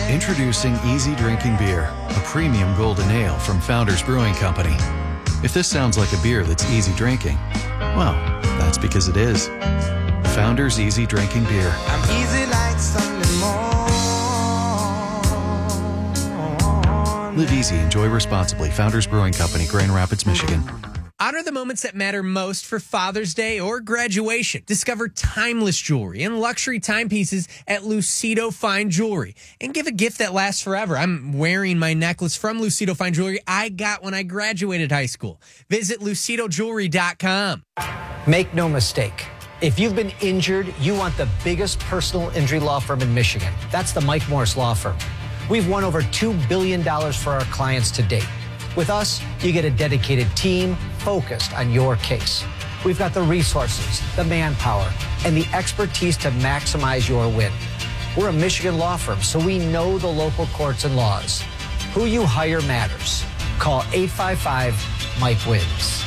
Introducing Easy Drinking Beer, a premium golden ale from Founders Brewing Company. If this sounds like a beer that's easy drinking, well, that's because it is. Founders Easy Drinking Beer. I'm easy like Sunday morning. Live easy, enjoy responsibly. Founders Brewing Company, Grand Rapids, Michigan. Honor the moments that matter most for Father's Day or graduation. Discover timeless jewelry and luxury timepieces at Lucido Fine Jewelry and give a gift that lasts forever. I'm wearing my necklace from Lucido Fine Jewelry I got when I graduated high school. Visit lucidojewelry.com. Make no mistake. If you've been injured, you want the biggest personal injury law firm in Michigan. That's the Mike Morris Law Firm. We've won over $2 billion for our clients to date. With us, you get a dedicated team focused on your case. We've got the resources, the manpower, and the expertise to maximize your win. We're a Michigan law firm, so we know the local courts and laws. Who you hire matters. Call 855-MIKE-WINS.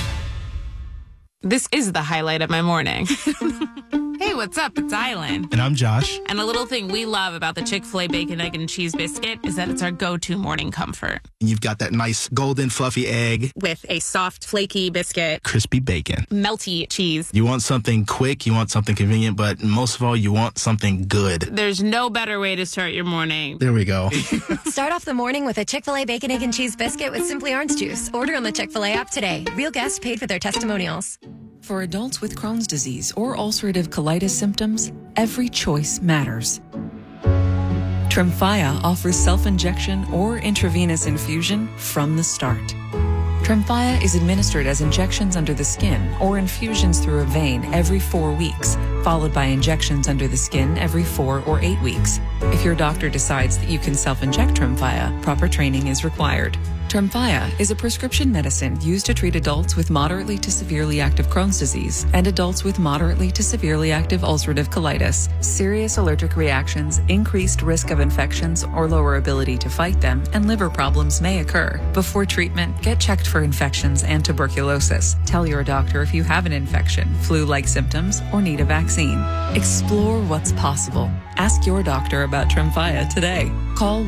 This is the highlight of my morning. Hey, what's up? It's Island. And I'm Josh. And a little thing we love about the Chick-fil-A Bacon, Egg, and Cheese Biscuit is that it's our go-to morning comfort. You've got that nice golden fluffy egg. With a soft, flaky biscuit. Crispy bacon. Melty cheese. You want something quick, you want something convenient, but most of all, you want something good. There's no better way to start your morning. There we go. Start off the morning with a Chick-fil-A Bacon, Egg, and Cheese Biscuit with Simply Orange Juice. Order on the Chick-fil-A app today. Real guests paid for their testimonials. For adults with Crohn's disease or ulcerative colitis symptoms, every choice matters. Tremfya offers self-injection or intravenous infusion from the start. Tremfya is administered as injections under the skin or infusions through a vein every 4 weeks, followed by injections under the skin every 4 or 8 weeks. If your doctor decides that you can self-inject Tremfya, proper training is required. Tremfya is a prescription medicine used to treat adults with moderately to severely active Crohn's disease and adults with moderately to severely active ulcerative colitis. Serious allergic reactions, increased risk of infections or lower ability to fight them, and liver problems may occur. Before treatment, get checked for infections and tuberculosis. Tell your doctor if you have an infection, flu-like symptoms, or need a vaccine. Explore what's possible. Ask your doctor about Tremfya today. Call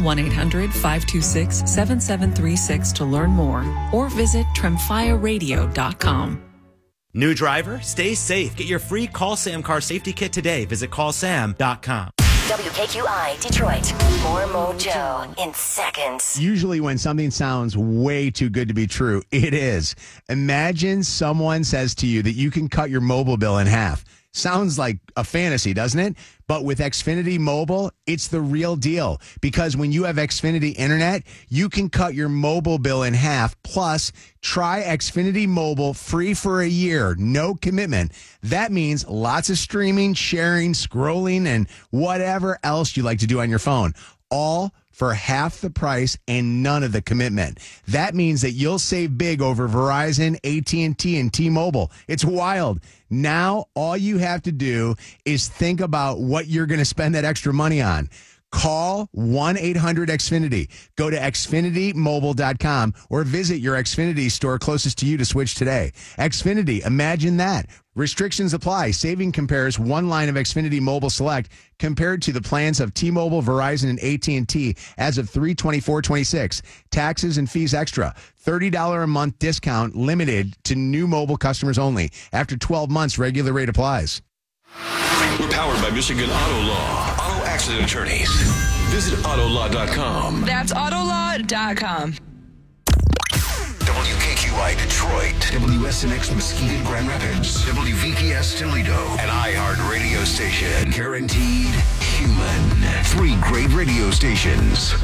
1-800-526-7736 to learn more or visit tremfyaradio.com. New driver? Stay safe. Get your free Call Sam car safety kit today. Visit callsam.com. WKQI Detroit. More Mojo in seconds. Usually when something sounds way too good to be true, it is. Imagine someone says to you that you can cut your mobile bill in half. Sounds like a fantasy, doesn't it? But with Xfinity Mobile, it's the real deal. Because when you have Xfinity Internet, you can cut your mobile bill in half. Plus, try Xfinity Mobile free for a year. No commitment. That means lots of streaming, sharing, scrolling, and whatever else you like to do on your phone. All for half the price and none of the commitment. That means that you'll save big over Verizon, AT&T, and T-Mobile. It's wild. Now, all you have to do is think about what you're going to spend that extra money on. Call 1-800-XFINITY. Go to xfinitymobile.com or visit your Xfinity store closest to you to switch today. Xfinity, imagine that. Restrictions apply. Saving compares one line of Xfinity Mobile Select compared to the plans of T-Mobile, Verizon, and AT&T as of 3/24/26. Taxes and fees extra. $30 a month discount limited to new mobile customers only. After 12 months, regular rate applies. We're powered by Michigan Auto Law. Auto accident attorneys. Visit autolaw.com. That's autolaw.com. WKQI Detroit. WSNX Muskegon Grand Rapids. WVPS Toledo. An iHeart radio station. Guaranteed human. 3 great radio stations.